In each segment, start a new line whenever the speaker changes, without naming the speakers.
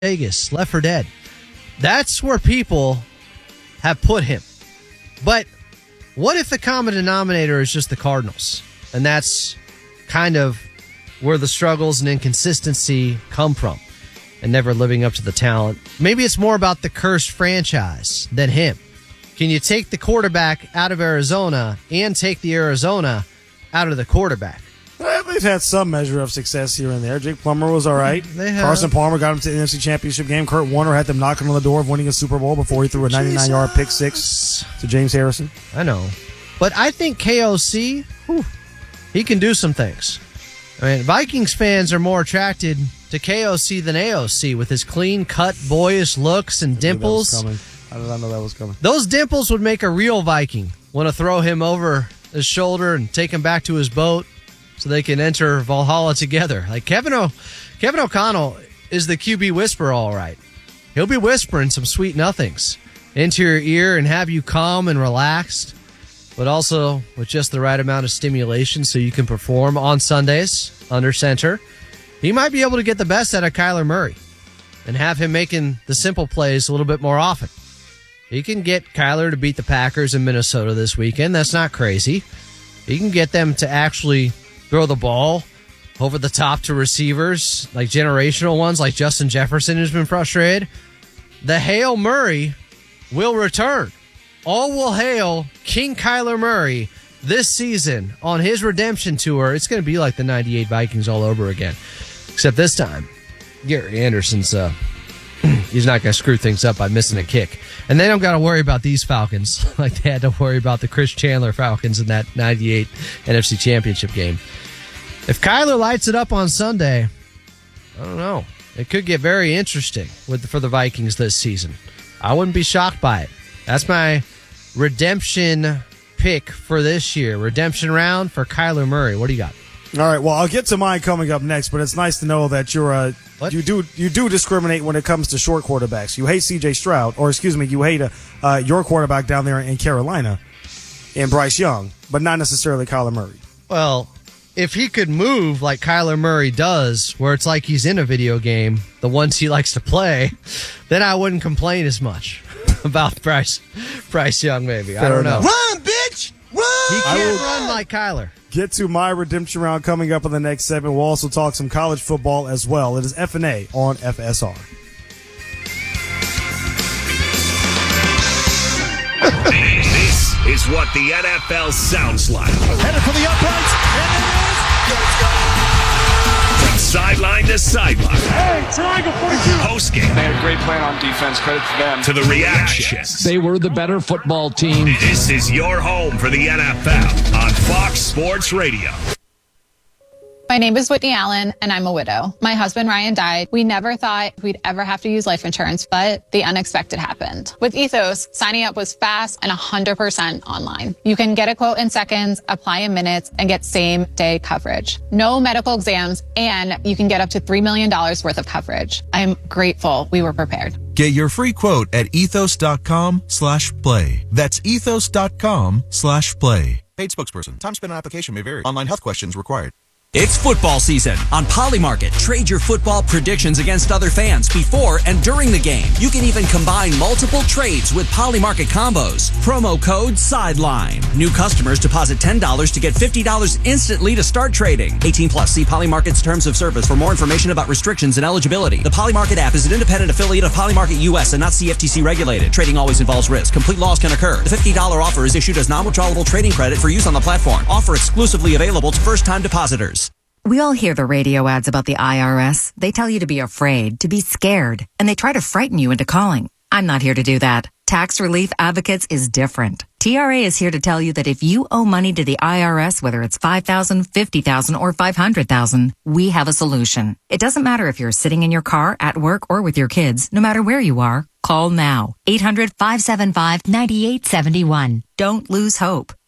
Vegas, Left 4 Dead. That's where people have put him. But what if the common denominator is just the Cardinals? And that's kind of where the struggles and inconsistency come from and never living up to the talent. Maybe it's more about the cursed franchise than him. Can you take the quarterback out of Arizona and take the Arizona out of the quarterback?
They've had some measure of success here and there. Jake Plummer was all right. Carson Palmer got him to the NFC Championship game. Kurt Warner had them knocking on the door of winning a Super Bowl before he threw a 99-yard pick six to James Harrison.
I know. But I think KOC, he can do some things. I mean, Vikings fans are more attracted to KOC than AOC with his clean-cut, boyish looks and dimples.
How did I know that was coming?
Those dimples would make a real Viking want to throw him over his shoulder and take him back to his boat so they can enter Valhalla together. Like Kevin O'Connell is the QB whisperer, all right. He'll be whispering some sweet nothings into your ear and have you calm and relaxed, but also with just the right amount of stimulation so you can perform on Sundays under center. He might be able to get the best out of Kyler Murray and have him making the simple plays a little bit more often. He can get Kyler to beat the Packers in Minnesota this weekend. That's not crazy. He can get them to actually throw the ball over the top to receivers, like generational ones like Justin Jefferson, who's been frustrated. The Hail Murray will return. All will hail King Kyler Murray this season on his redemption tour. It's going to be like the 98 Vikings all over again. Except this time, Gary Anderson's he's not going to screw things up by missing a kick. And they don't got to worry about these Falcons like they had to worry about the Chris Chandler Falcons in that 98 NFC Championship game. If Kyler lights it up on Sunday, I don't know. It could get very interesting for the Vikings this season. I wouldn't be shocked by it. That's my redemption pick for this year. Redemption round for Kyler Murray. What do you got?
All right, well, I'll get to mine coming up next, but it's nice to know that you do discriminate when it comes to short quarterbacks. You hate C.J. Stroud, you hate your quarterback down there in Carolina, and Bryce Young, but not necessarily Kyler Murray.
Well, if he could move like Kyler Murray does, where it's like he's in a video game, the ones he likes to play, then I wouldn't complain as much about Bryce Young, maybe. I don't know.
Run, bitch! Run!
He can't run like Kyler.
Get to my redemption round coming up in the next segment. We'll also talk some college football as well. It is F&A on FSR.
This is what the NFL sounds like.
Headed for the uprights, and it is. Let's go!
From sideline to sideline.
Hey, triangle 42.
Postgame.
They had a great plan on defense. Credit to them.
To the reactions.
They were the better football team.
This is your home for the NFL on Fox Sports Radio.
My name is Whitney Allen, and I'm a widow. My husband, Ryan, died. We never thought we'd ever have to use life insurance, but the unexpected happened. With Ethos, signing up was fast and 100% online. You can get a quote in seconds, apply in minutes, and get same-day coverage. No medical exams, and you can get up to $3 million worth of coverage. I'm grateful we were prepared.
Get your free quote at ethos.com/play. That's ethos.com/play. Paid spokesperson. Time spent on application may vary. Online health questions required.
It's football season. On Polymarket, trade your football predictions against other fans before and during the game. You can even combine multiple trades with Polymarket combos. Promo code SIDELINE. New customers deposit $10 to get $50 instantly to start trading. 18 plus. See Polymarket's terms of service for more information about restrictions and eligibility. The Polymarket app is an independent affiliate of Polymarket US and not CFTC regulated. Trading always involves risk. Complete loss can occur. The $50 offer is issued as non-withdrawable trading credit for use on the platform. Offer exclusively available to first-time depositors.
We all hear the radio ads about the IRS. They tell you to be afraid, to be scared, and they try to frighten you into calling. I'm not here to do that. Tax Relief Advocates is different. TRA is here to tell you that if you owe money to the IRS, whether it's $5,000, $50,000, or $500,000, we have a solution. It doesn't matter if you're sitting in your car, at work, or with your kids. No matter where you are, call now. 800-575-9871. Don't lose hope.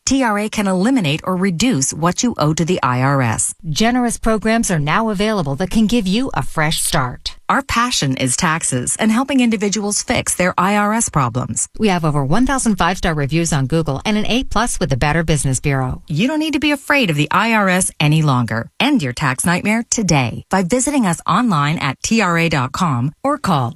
TRA can eliminate or reduce what you owe to the IRS.
Generous programs are now available that can give you a fresh start.
Our passion is taxes and helping individuals fix their IRS problems.
We have over 1,000 5-star reviews on Google and an A+ with the Better Business Bureau.
You don't need to be afraid of the IRS any longer. End your tax nightmare today by visiting us online at TRA.com or call